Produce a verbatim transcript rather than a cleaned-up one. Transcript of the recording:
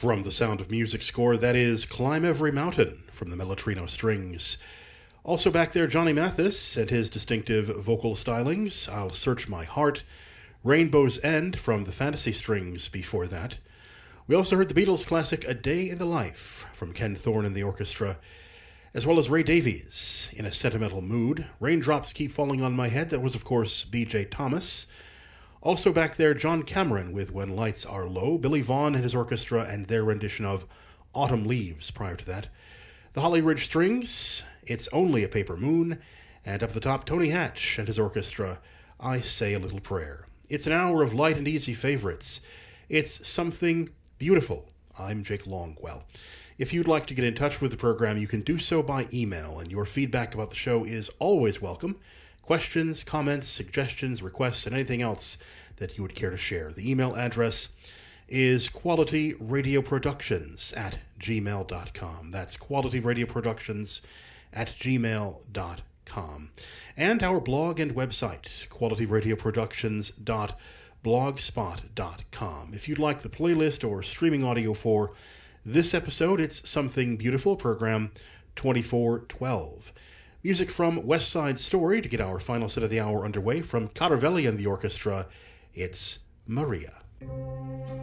From the Sound of Music score, that is Climb Every Mountain from the Melotrino Strings. Also back there, Johnny Mathis and his distinctive vocal stylings, I'll Search My Heart. Rainbow's End from the Fantasy Strings before that. We also heard the Beatles classic A Day in the Life from Ken Thorne and the orchestra, as well as Ray Davies in A Sentimental Mood. Raindrops Keep Falling on My Head, that was of course B J Thomas. Also back there, John Cameron with When Lights Are Low, Billy Vaughn and his orchestra and their rendition of Autumn Leaves prior to that. The Holly Ridge Strings, It's Only a Paper Moon, and up at the top, Tony Hatch and his orchestra, I Say a Little Prayer. It's an hour of light and easy favorites. It's something beautiful. I'm Jake Longwell. If you'd like to get in touch with the program, you can do so by email, and your feedback about the show is always welcome. Questions, comments, suggestions, requests, and anything else that you would care to share. The email address is qualityradioproductions at gmail dot com. That's qualityradioproductions at gmail dot com. And our blog and website, qualityradioproductions dot blogspot dot com. If you'd like the playlist or streaming audio for this episode, it's Something Beautiful, program twenty-four twelve. Music from West Side Story to get our final set of the hour underway. From Caravelli and the orchestra, it's Maria.